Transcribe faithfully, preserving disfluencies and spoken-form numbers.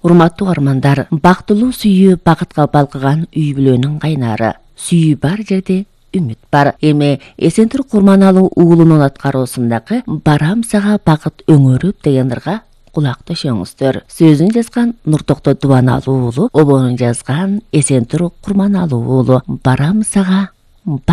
Урматтуу армандар, бактылуу сүйүү бакытка балкыган үй бүлөнүн кайнары. Сүйүү бар жерде үмүт бар. Эми Эсентур Курманалуу уулунун аткаруусундагы «Барам сага бакыт өңөрүп» деген ырга кулак төшөңүздөр. Сөзүн жазган Нуртокто Дубаналуу уулу, обонун жазган Эсентур Курманалуу уулу. Барам сага